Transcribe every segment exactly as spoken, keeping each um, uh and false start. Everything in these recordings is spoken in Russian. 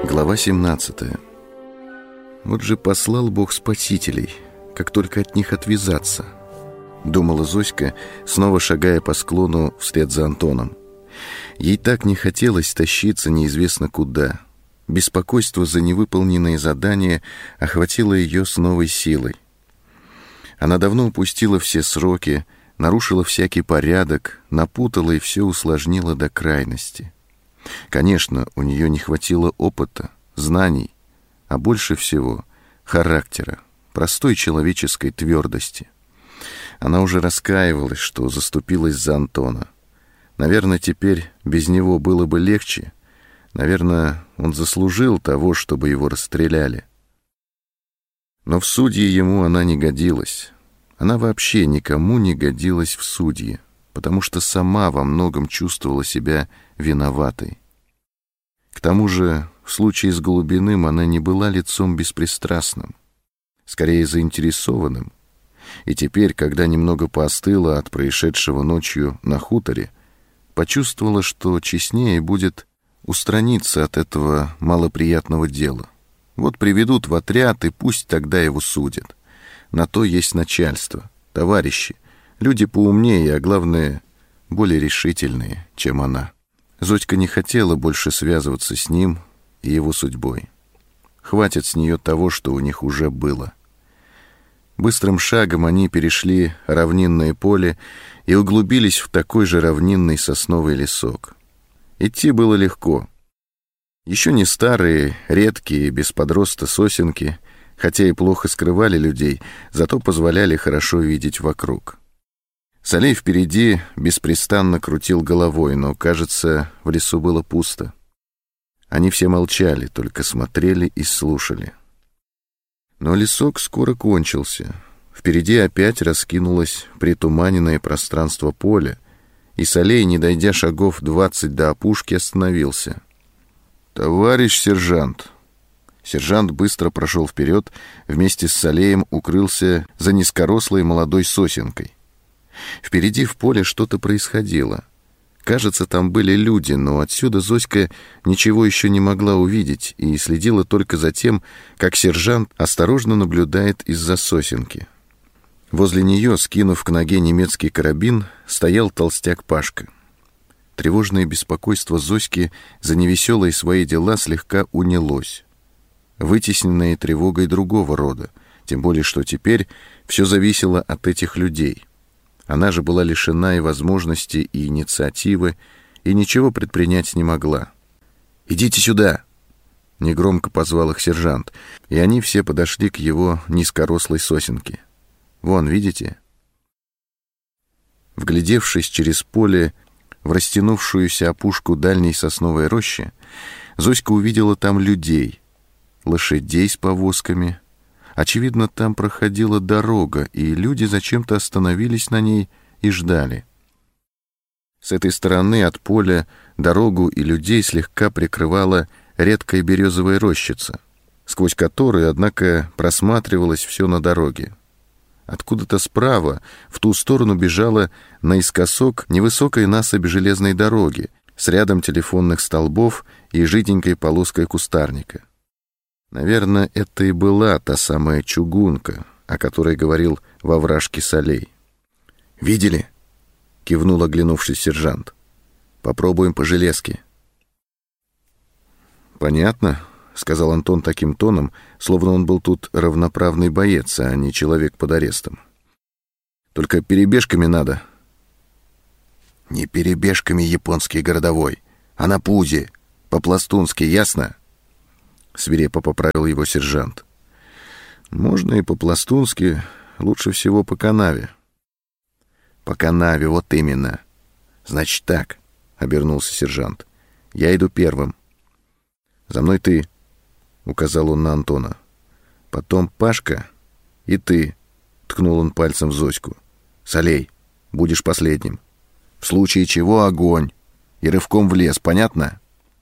Глава семнадцатая. Вот же послал Бог спасителей, как только от них отвязаться, думала Зоська, снова шагая по склону вслед за Антоном. Ей так не хотелось тащиться неизвестно куда. Беспокойство за невыполненные задания охватило ее с новой силой. Она давно упустила все сроки, нарушила всякий порядок, напутала и все усложнила до крайности. Конечно, у нее не хватило опыта, знаний, а больше всего характера, простой человеческой твердости. Она уже раскаивалась, что заступилась за Антона. Наверное, теперь без него было бы легче. Наверное, он заслужил того, чтобы его расстреляли. Но в судьи ему она не годилась. Она вообще никому не годилась в судьи, потому что сама во многом чувствовала себя виноватой. К тому же, в случае с Голубиным она не была лицом беспристрастным, скорее заинтересованным. И теперь, когда немного поостыла от происшедшего ночью на хуторе, почувствовала, что честнее будет устраниться от этого малоприятного дела. Вот приведут в отряд, и пусть тогда его судят. На то есть начальство, товарищи, люди поумнее, а главное, более решительные, чем она. Зоська не хотела больше связываться с ним и его судьбой. Хватит с нее того, что у них уже было. Быстрым шагом они перешли равнинное поле и углубились в такой же равнинный сосновый лесок. Идти было легко. Еще не старые, редкие, без подроста сосенки, хотя и плохо скрывали людей, зато позволяли хорошо видеть вокруг. Салей впереди беспрестанно крутил головой, но, кажется, в лесу было пусто. Они все молчали, только смотрели и слушали. Но лесок скоро кончился. Впереди опять раскинулось притуманенное пространство поля, и Салей, не дойдя шагов двадцать до опушки, остановился. «Товарищ сержант!» Сержант быстро прошел вперед, вместе с Салеем укрылся за низкорослой молодой сосенкой. Впереди в поле что-то происходило. Кажется, там были люди, но отсюда Зоська ничего еще не могла увидеть и следила только за тем, как сержант осторожно наблюдает из-за сосенки. Возле нее, скинув к ноге немецкий карабин, стоял толстяк Пашка. Тревожное беспокойство Зоськи за невеселые свои дела слегка унялось, вытесненное тревогой другого рода, тем более что теперь все зависело от этих людей. Она же была лишена и возможности, и инициативы, и ничего предпринять не могла. «Идите сюда!» — негромко позвал их сержант, и они все подошли к его низкорослой сосенке. «Вон, видите?» Вглядевшись через поле в растянувшуюся опушку дальней сосновой рощи, Зоська увидела там людей, лошадей с повозками. Очевидно, там проходила дорога, и люди зачем-то остановились на ней и ждали. С этой стороны от поля дорогу и людей слегка прикрывала редкая березовая рощица, сквозь которую, однако, просматривалось все на дороге. Откуда-то справа в ту сторону бежала наискосок невысокая насыпь железной дороги с рядом телефонных столбов и жиденькой полоской кустарника. Наверное, это и была та самая чугунка, о которой говорил во вражке Салей. «Видели?» — кивнул оглянувшись сержант. «Попробуем по железке». «Понятно», — сказал Антон таким тоном, словно он был тут равноправный боец, а не человек под арестом. «Только перебежками надо». «Не перебежками, японский городовой, а на пузе, по-пластунски, ясно?» Свирепо поправил его сержант. «Можно и по-пластунски, лучше всего по канаве». «По канаве, вот именно. Значит так», — обернулся сержант. «Я иду первым. За мной ты», — указал он на Антона. «Потом Пашка и ты», — ткнул он пальцем в Зоську. «Салей, будешь последним. В случае чего огонь. И рывком в лес, понятно?»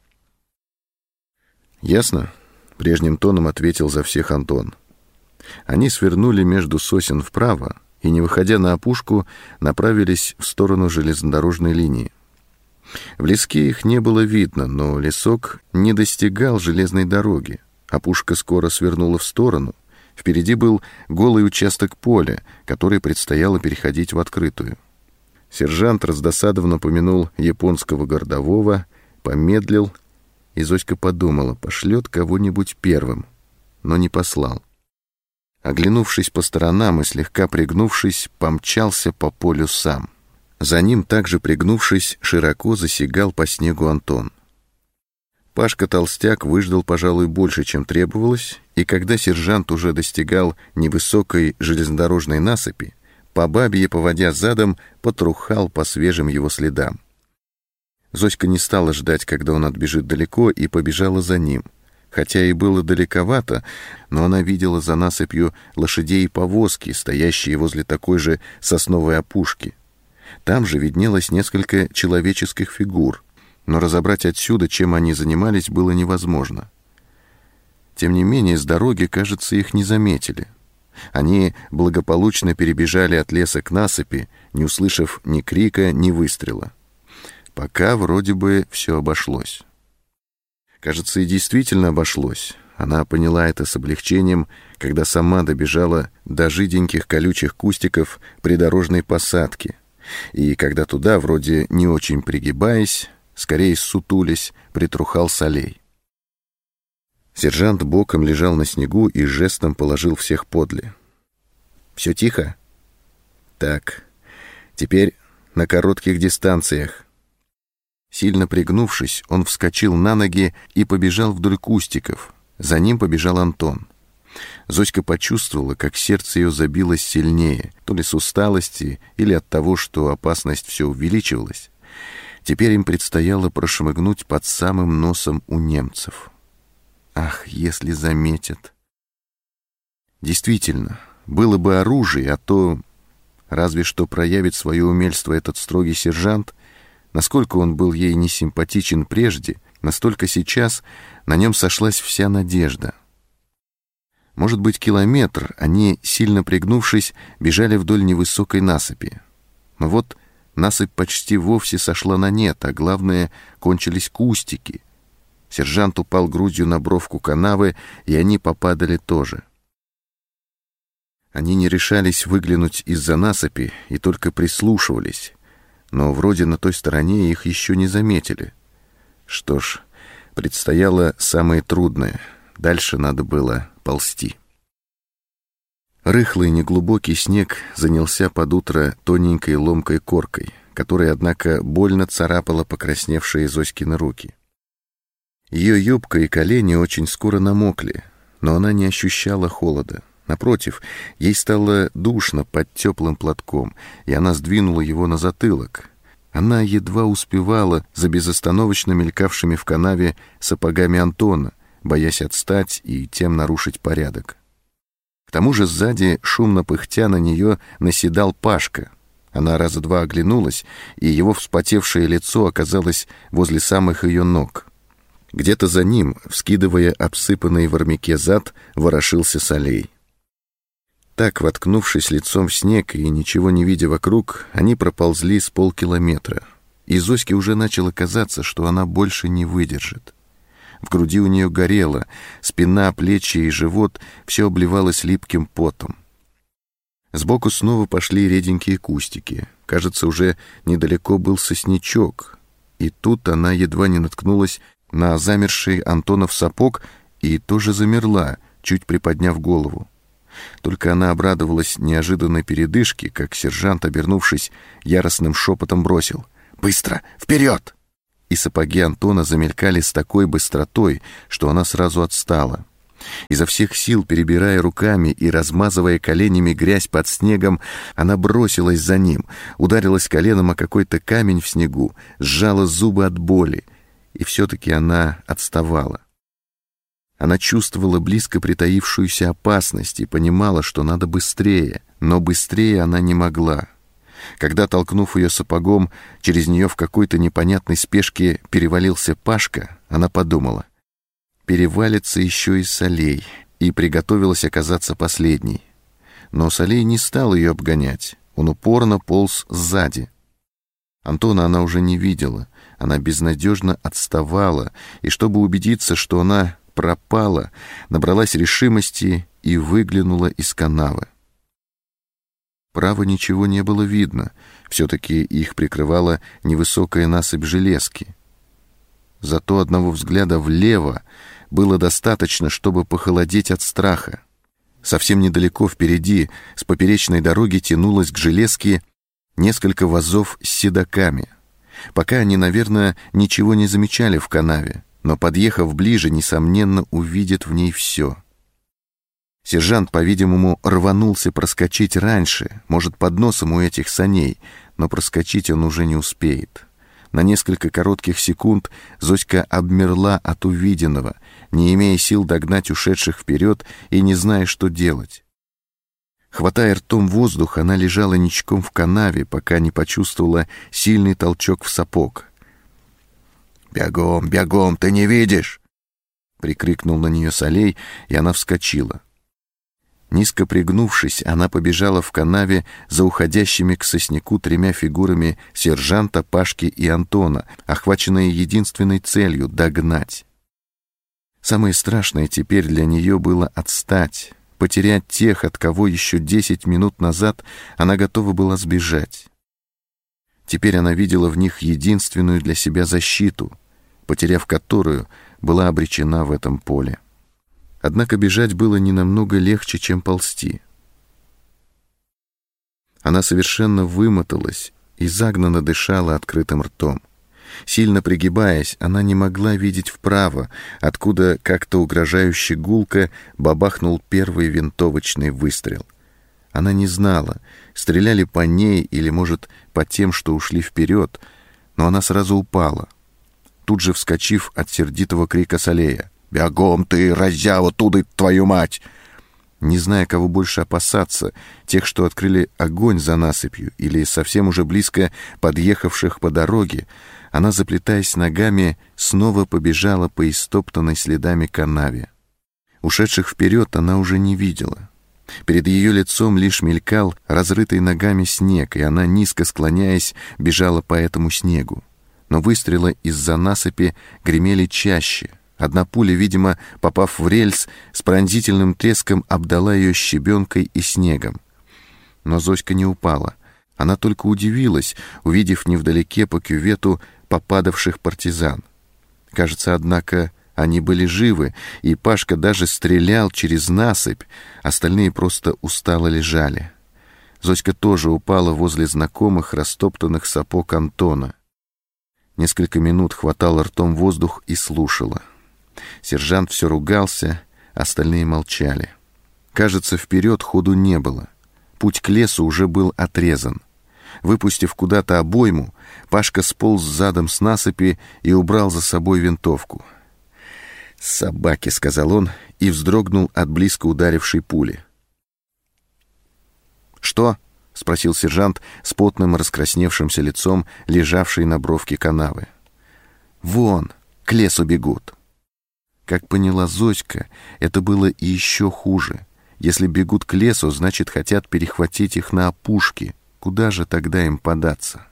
«Ясно», — прежним тоном ответил за всех Антон. Они свернули между сосен вправо и, не выходя на опушку, направились в сторону железнодорожной линии. В леске их не было видно, но лесок не достигал железной дороги. Опушка скоро свернула в сторону. Впереди был голый участок поля, который предстояло переходить в открытую. Сержант раздосадованно помянул японского городового, помедлил, и Зоська подумала, пошлет кого-нибудь первым, но не послал. Оглянувшись по сторонам и слегка пригнувшись, помчался по полю сам. За ним, также пригнувшись, широко засигал по снегу Антон. Пашка-толстяк выждал, пожалуй, больше, чем требовалось, и когда сержант уже достигал невысокой железнодорожной насыпи, по бабье, поводя задом, потрухал по свежим его следам. Зоська не стала ждать, когда он отбежит далеко, и побежала за ним. Хотя и было далековато, но она видела за насыпью лошадей и повозки, стоящие возле такой же сосновой опушки. Там же виднелось несколько человеческих фигур, но разобрать отсюда, чем они занимались, было невозможно. Тем не менее, с дороги, кажется, их не заметили. Они благополучно перебежали от леса к насыпи, не услышав ни крика, ни выстрела. Пока вроде бы все обошлось. Кажется, и действительно обошлось. Она поняла это с облегчением, когда сама добежала до жиденьких колючих кустиков придорожной посадки, и когда туда, вроде не очень пригибаясь, скорее сутулясь, притрухал Солей. Сержант боком лежал на снегу и жестом положил всех подле. «Все тихо? Так, теперь на коротких дистанциях». Сильно пригнувшись, он вскочил на ноги и побежал вдоль кустиков. За ним побежал Антон. Зоська почувствовала, как сердце ее забилось сильнее, то ли с усталости, или от того, что опасность все увеличивалась. Теперь им предстояло прошмыгнуть под самым носом у немцев. Ах, если заметят! Действительно, было бы оружие, а то разве что проявит свое умельство этот строгий сержант. Насколько он был ей не симпатичен прежде, настолько сейчас на нем сошлась вся надежда. Может быть, километр они, сильно пригнувшись, бежали вдоль невысокой насыпи. Но вот насыпь почти вовсе сошла на нет, а главное, кончились кустики. Сержант упал грудью на бровку канавы, и они попадали тоже. Они не решались выглянуть из-за насыпи и только прислушивались, но вроде на той стороне их еще не заметили. Что ж, предстояло самое трудное. Дальше надо было ползти. Рыхлый неглубокий снег занялся под утро тоненькой ломкой коркой, которая, однако, больно царапала покрасневшие Зоськины руки. Ее юбка и колени очень скоро намокли, но она не ощущала холода. Напротив, ей стало душно под теплым платком, и она сдвинула его на затылок. Она едва успевала за безостановочно мелькавшими в канаве сапогами Антона, боясь отстать и тем нарушить порядок. К тому же сзади, шумно пыхтя, на нее наседал Пашка. Она раза два оглянулась, и его вспотевшее лицо оказалось возле самых ее ног. Где-то за ним, вскидывая обсыпанный в армяке зад, ворошился Солей. Так, воткнувшись лицом в снег и ничего не видя вокруг, они проползли с полкилометра. И Зоське уже начало казаться, что она больше не выдержит. В груди у нее горело, спина, плечи и живот все обливалось липким потом. Сбоку снова пошли реденькие кустики. Кажется, уже недалеко был сосничок. И тут она едва не наткнулась на замерший Антонов сапог и тоже замерла, чуть приподняв голову. Только она обрадовалась неожиданной передышке, как сержант, обернувшись, яростным шепотом бросил: «Быстро! Вперед!» И сапоги Антона замелькали с такой быстротой, что она сразу отстала. Изо всех сил, перебирая руками и размазывая коленями грязь под снегом, она бросилась за ним, ударилась коленом о какой-то камень в снегу, сжала зубы от боли, и все-таки она отставала. Она чувствовала близко притаившуюся опасность и понимала, что надо быстрее, но быстрее она не могла. Когда, толкнув ее сапогом, через нее в какой-то непонятной спешке перевалился Пашка, она подумала: перевалится еще и Солей, и приготовилась оказаться последней. Но Солей не стал ее обгонять, он упорно полз сзади. Антона она уже не видела, Она безнадежно отставала, и чтобы убедиться, что она пропала, набралась решимости и выглянула из канавы. Право ничего не было видно, все-таки их прикрывала невысокая насыпь железки. Зато одного взгляда влево было достаточно, чтобы похолодеть от страха. Совсем недалеко впереди, с поперечной дороги, тянулось к железке несколько вазов с седоками. Пока они, наверное, ничего не замечали в канаве, но, подъехав ближе, несомненно, увидят в ней все. Сержант, по-видимому, рванулся проскочить раньше, может, под носом у этих саней, но проскочить он уже не успеет. На несколько коротких секунд Зоська обмерла от увиденного, не имея сил догнать ушедших вперед и не зная, что делать. Хватая ртом воздух, она лежала ничком в канаве, пока не почувствовала сильный толчок в сапог. «Бегом, бегом, ты не видишь!» — прикрикнул на нее Солей, и она вскочила. Низко пригнувшись, она побежала в канаве за уходящими к сосняку тремя фигурами сержанта, Пашки и Антона, охваченные единственной целью — догнать. Самое страшное теперь для нее было отстать, потерять тех, от кого еще десять минут назад она готова была сбежать. Теперь она видела в них единственную для себя защиту, потеряв которую, была обречена в этом поле. Однако бежать было не намного легче, чем ползти. Она совершенно вымоталась и загнанно дышала открытым ртом. Сильно пригибаясь, она не могла видеть вправо, откуда как-то угрожающе гулко бабахнул первый винтовочный выстрел. Она не знала, стреляли по ней или, может, по тем, что ушли вперед, но она сразу упала, тут же вскочив от сердитого крика Солея. «Бегом ты, раззява, туда, твою мать!» Не зная, кого больше опасаться, тех, что открыли огонь за насыпью, или совсем уже близко подъехавших по дороге, она, заплетаясь ногами, снова побежала по истоптанной следами канаве. Ушедших вперед она уже не видела. Перед ее лицом лишь мелькал разрытый ногами снег, и она, низко склоняясь, бежала по этому снегу. Но выстрелы из-за насыпи гремели чаще. Одна пуля, видимо, попав в рельс, с пронзительным треском обдала ее щебенкой и снегом. Но Зоська не упала. Она только удивилась, увидев невдалеке по кювету попадавших партизан. Кажется, однако, они были живы, и Пашка даже стрелял через насыпь, остальные просто устало лежали. Зоська тоже упала возле знакомых растоптанных сапог Антона. Несколько минут хватала ртом воздух и слушала. Сержант все ругался, остальные молчали. Кажется, вперед ходу не было. Путь к лесу уже был отрезан. Выпустив куда-то обойму, Пашка сполз задом с насыпи и убрал за собой винтовку. «Собаки», — сказал он и вздрогнул от близко ударившей пули. «Что?» — спросил сержант с потным раскрасневшимся лицом, лежавший на бровке канавы. «Вон, к лесу бегут». Как поняла Зоська, это было и еще хуже. Если бегут к лесу, значит, хотят перехватить их на опушке. Куда же тогда им податься?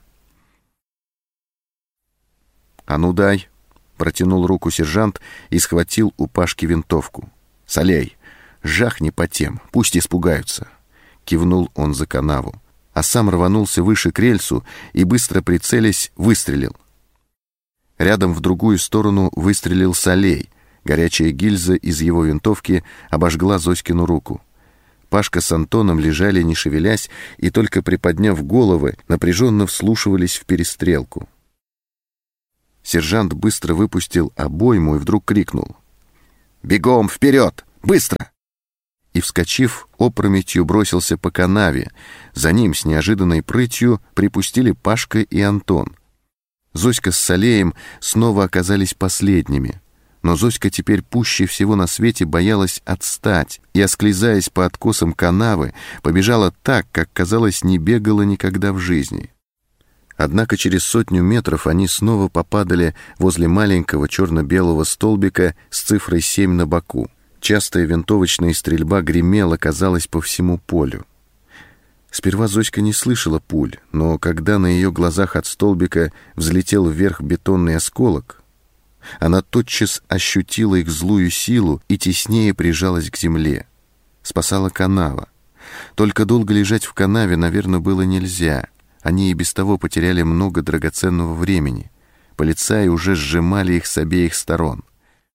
«А ну дай!» — протянул руку сержант и схватил у Пашки винтовку. «Солей, жахни по тем, пусть испугаются!» Кивнул он за канаву, а сам рванулся выше к рельсу и, быстро прицелясь, выстрелил. Рядом в другую сторону выстрелил Солей. Горячая гильза из его винтовки обожгла Зоськину руку. Пашка с Антоном лежали, не шевелясь, и только приподняв головы, напряженно вслушивались в перестрелку. Сержант быстро выпустил обойму и вдруг крикнул: «Бегом, вперед! Быстро!» И, вскочив, опрометью бросился по канаве. За ним с неожиданной прытью припустили Пашка и Антон. Зоська с Солеем снова оказались последними. Но Зоська теперь пуще всего на свете боялась отстать и, осклизаясь по откосам канавы, побежала так, как, казалось, не бегала никогда в жизни. Однако через сотню метров они снова попадали возле маленького черно-белого столбика с цифрой семь на боку. Частая винтовочная стрельба гремела, казалось, по всему полю. Сперва Зоська не слышала пуль, но когда на ее глазах от столбика взлетел вверх бетонный осколок, она тотчас ощутила их злую силу и теснее прижалась к земле. Спасала канава. Только долго лежать в канаве, наверное, было нельзя. Они и без того потеряли много драгоценного времени. Полицаи уже сжимали их с обеих сторон.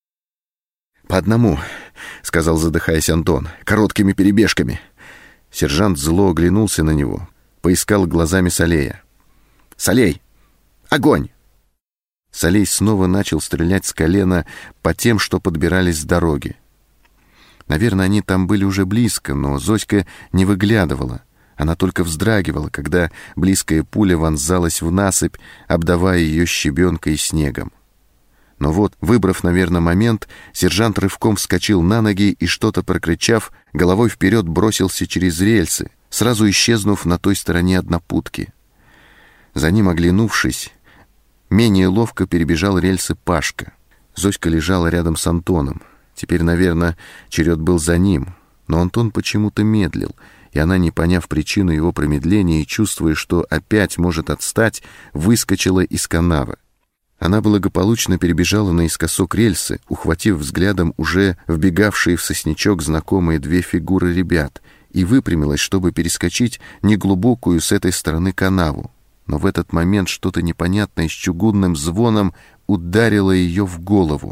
«По одному», — сказал, задыхаясь, Антон, — «короткими перебежками». Сержант зло оглянулся на него, поискал глазами Салея. «Салей! Огонь!» Салей снова начал стрелять с колена по тем, что подбирались с дороги. Наверное, они там были уже близко, но Зоська не выглядывала. Она только вздрагивала, когда близкая пуля вонзалась в насыпь, обдавая ее щебенкой и снегом. Но вот, выбрав, наверное, момент, сержант рывком вскочил на ноги и, что-то прокричав, головой вперед бросился через рельсы, сразу исчезнув на той стороне однопутки. За ним, оглянувшись, менее ловко перебежал рельсы Пашка. Зоська лежала рядом с Антоном. Теперь, наверное, черед был за ним, но Антон почему-то медлил, и она, не поняв причину его промедления и чувствуя, что опять может отстать, выскочила из канавы. Она благополучно перебежала наискосок рельсы, ухватив взглядом уже вбегавшие в сосничок знакомые две фигуры ребят, и выпрямилась, чтобы перескочить неглубокую с этой стороны канаву. Но в этот момент что-то непонятное с чугунным звоном ударило ее в голову.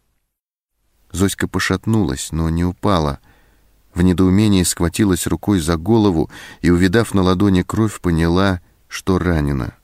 Зоська пошатнулась, но не упала. В недоумении схватилась рукой за голову и, увидав на ладони кровь, поняла, что ранена.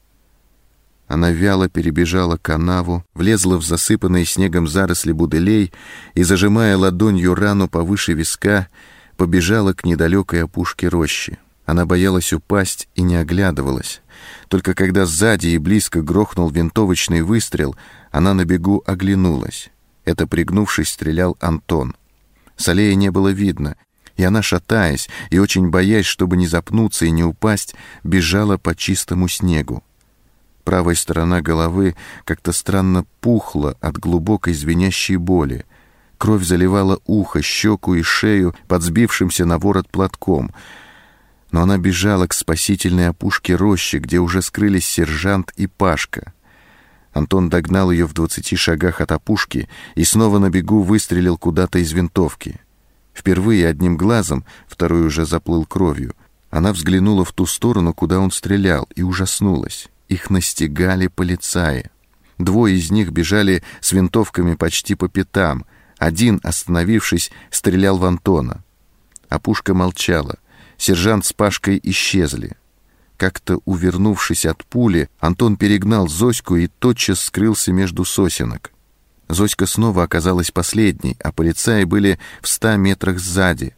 Она вяло перебежала канаву, влезла в засыпанные снегом заросли буделей и, зажимая ладонью рану повыше виска, побежала к недалекой опушке рощи. Она боялась упасть и не оглядывалась. Только когда сзади и близко грохнул винтовочный выстрел, она на бегу оглянулась. Это, пригнувшись, стрелял Антон. Салея не было видно, и она, шатаясь и очень боясь, чтобы не запнуться и не упасть, бежала по чистому снегу. Правая сторона головы как-то странно пухла от глубокой звенящей боли. Кровь заливала ухо, щеку и шею под сбившимся на ворот платком. Но она бежала к спасительной опушке рощи, где уже скрылись сержант и Пашка. Антон догнал ее в двадцати шагах от опушки и снова на бегу выстрелил куда-то из винтовки. Впервые одним глазом, второй уже заплыл кровью, она взглянула в ту сторону, куда он стрелял, и ужаснулась. Их настигали полицаи. Двое из них бежали с винтовками почти по пятам. Один, остановившись, стрелял в Антона. Опушка молчала. Сержант с Пашкой исчезли. Как-то увернувшись от пули, Антон перегнал Зоську и тотчас скрылся между сосенок. Зоська снова оказалась последней, а полицаи были в ста метрах сзади.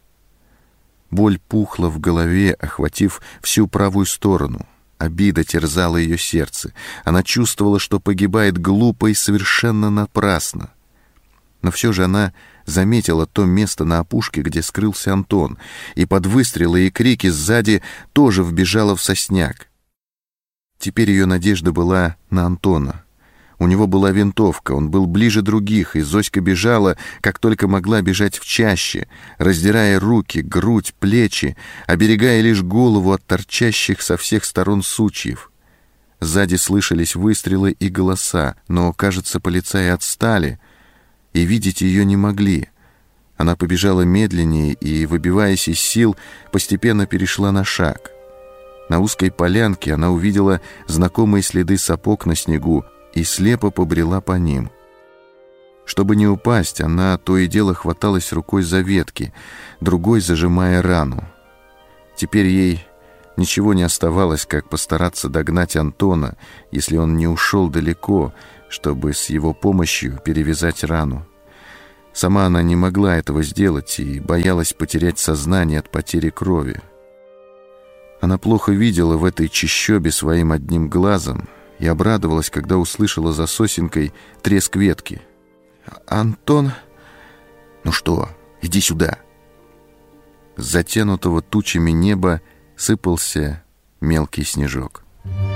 Боль пухла в голове, охватив всю правую сторону. Обида терзала ее сердце. Она чувствовала, что погибает глупо и совершенно напрасно. Но все же она заметила то место на опушке, где скрылся Антон, и под выстрелы и крики сзади тоже вбежала в сосняк. Теперь ее надежда была на Антона. У него была винтовка, он был ближе других, и Зоська бежала, как только могла бежать в чаще, раздирая руки, грудь, плечи, оберегая лишь голову от торчащих со всех сторон сучьев. Сзади слышались выстрелы и голоса, но, кажется, полицаи отстали и видеть ее не могли. Она побежала медленнее и, выбиваясь из сил, постепенно перешла на шаг. На узкой полянке она увидела знакомые следы сапог на снегу и слепо побрела по ним. Чтобы не упасть, она то и дело хваталась рукой за ветки, другой зажимая рану. Теперь ей ничего не оставалось, как постараться догнать Антона, если он не ушел далеко, чтобы с его помощью перевязать рану. Сама она не могла этого сделать и боялась потерять сознание от потери крови. Она плохо видела в этой чащобе своим одним глазом и обрадовалась, когда услышала за сосенкой треск ветки. «Антон...» «Ну что, иди сюда!» С затянутого тучами неба сыпался мелкий снежок.